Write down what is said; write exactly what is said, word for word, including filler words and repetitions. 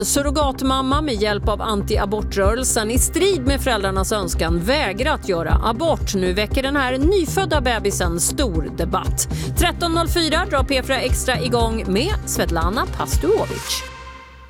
Surrogatmamma med hjälp av anti-abortrörelsen i strid med föräldrarnas önskan vägrat göra abort. Nu väcker den här nyfödda bebisen stor debatt. tretton noll fyra drar P fyra Extra igång med Svetlana Pasturovic.